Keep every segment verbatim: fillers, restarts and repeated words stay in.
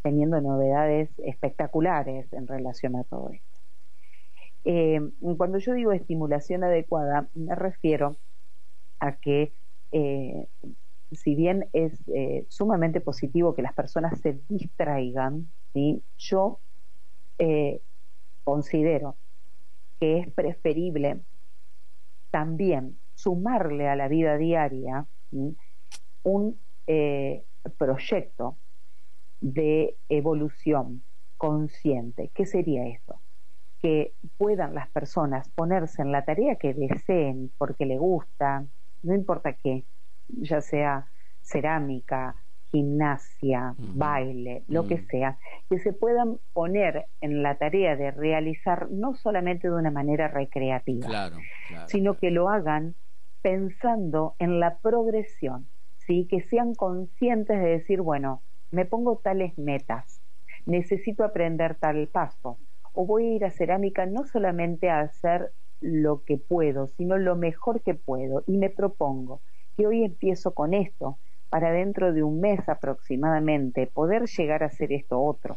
teniendo novedades espectaculares en relación a todo esto. Eh, cuando yo digo estimulación adecuada, me refiero a que eh, si bien es eh, sumamente positivo que las personas se distraigan, ¿sí? Yo eh, considero que es preferible también sumarle a la vida diaria, ¿sí? un eh, proyecto de evolución consciente. ¿Qué sería esto? Que puedan las personas ponerse en la tarea que deseen, porque le gusta, no importa qué, ya sea cerámica, gimnasia, uh-huh. baile, lo uh-huh. que sea, que se puedan poner en la tarea de realizar no solamente de una manera recreativa, claro, claro, sino claro. que lo hagan pensando en la progresión, ¿sí? Que sean conscientes de decir, bueno, me pongo tales metas, necesito aprender tal paso, o voy a ir a cerámica no solamente a hacer lo que puedo, sino lo mejor que puedo, y me propongo que hoy empiezo con esto, para dentro de un mes aproximadamente poder llegar a hacer esto otro.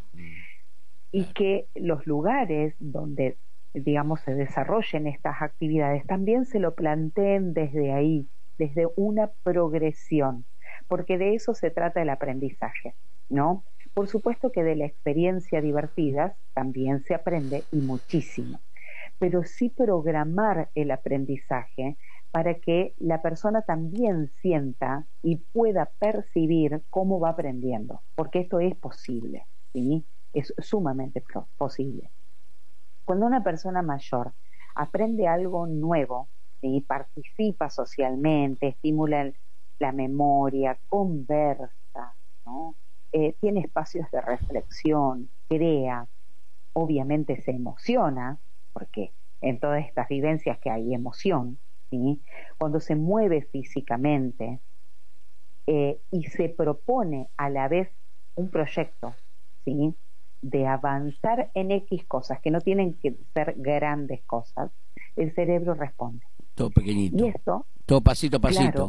Y que los lugares donde, digamos, se desarrollen estas actividades también se lo planteen desde ahí, desde una progresión, porque de eso se trata el aprendizaje, ¿no? Por supuesto que de la experiencia divertida también se aprende y muchísimo, pero sí programar el aprendizaje para que la persona también sienta y pueda percibir cómo va aprendiendo, porque esto es posible, ¿sí? Es sumamente posible. Cuando una persona mayor aprende algo nuevo, ¿sí? Participa socialmente, estimula la memoria, conversa, ¿no? Eh, tiene espacios de reflexión, crea, obviamente se emociona, porque en todas estas vivencias que hay emoción, ¿sí? Cuando se mueve físicamente eh, y se propone a la vez un proyecto, ¿sí? De avanzar en X cosas, que no tienen que ser grandes cosas, el cerebro responde. Todo pequeñito. Y esto, todo pasito a pasito. Claro,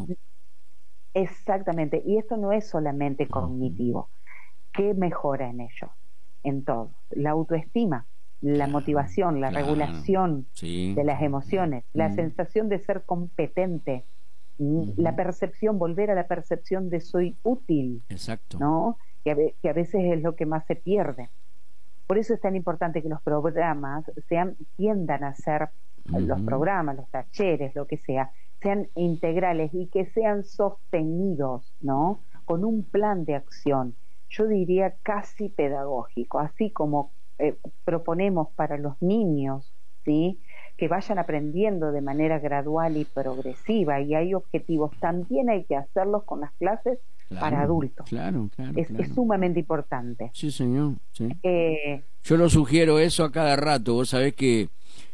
exactamente. Y esto no es solamente cognitivo. ¿Qué mejora en ello? En todo. La autoestima, la claro, motivación, la claro. regulación sí, de las sí, emociones, sí. la mm. sensación de ser competente, uh-huh. la percepción, volver a la percepción de soy útil. Exacto. ¿No? Que a, que a veces es lo que más se pierde. Por eso es tan importante que los programas sean, tiendan a ser, uh-huh. los programas, los talleres, lo que sea, sean integrales y que sean sostenidos, ¿no? Con un plan de acción, yo diría casi pedagógico, así como eh, proponemos para los niños, ¿sí? Que vayan aprendiendo de manera gradual y progresiva, y hay objetivos, también hay que hacerlos con las clases claro, para adultos. Claro, claro, es, claro. es sumamente importante. Sí, señor. Sí. Eh, yo lo sugiero eso a cada rato. Vos sabés que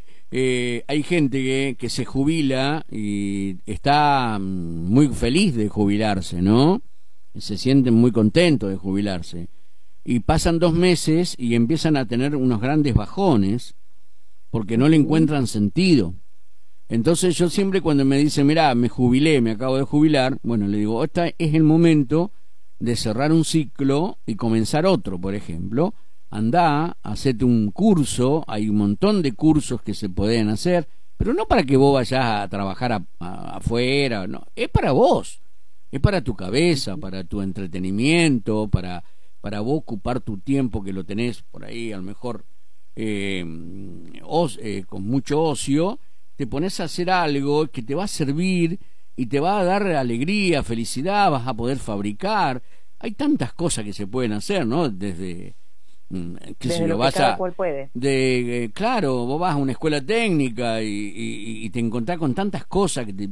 eh, hay gente que, que se jubila y está muy feliz de jubilarse, ¿no? Se sienten muy contentos de jubilarse. Y pasan dos meses y empiezan a tener unos grandes bajones porque no le encuentran sentido. Entonces yo siempre cuando me dicen, mirá, me jubilé, me acabo de jubilar, bueno, le digo, este es el momento de cerrar un ciclo y comenzar otro, por ejemplo. Andá, hacete un curso, hay un montón de cursos que se pueden hacer, pero no para que vos vayas a trabajar a, a, afuera, no, es para vos, es para tu cabeza, para tu entretenimiento, para, para vos ocupar tu tiempo que lo tenés por ahí, a lo mejor eh, os, eh, con mucho ocio, te pones a hacer algo que te va a servir y te va a dar alegría, felicidad, vas a poder fabricar. Hay tantas cosas que se pueden hacer, ¿no? Desde, qué sé yo, vas a, puede. De, eh, claro, vos vas a una escuela técnica y, y, y te encontrás con tantas cosas que te,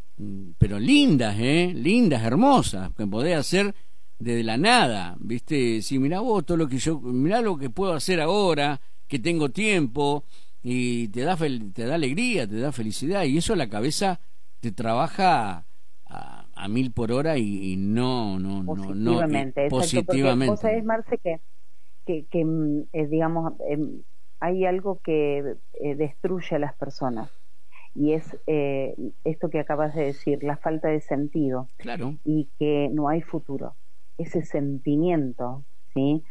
pero lindas, ¿eh? Lindas, hermosas, que podés hacer desde la nada, ¿viste? Si mirá vos todo lo que yo, mirá lo que puedo hacer ahora, que tengo tiempo, y te da fel te da alegría, te da felicidad, y eso la cabeza te trabaja a, a mil por hora y, y no no no no positivamente, y, positivamente. Cosa es, Marce, que que, que eh, digamos eh, hay algo que eh, destruye a las personas, y es eh, esto que acabas de decir, la falta de sentido. Claro. Y que no hay futuro, ese sentimiento, ¿sí?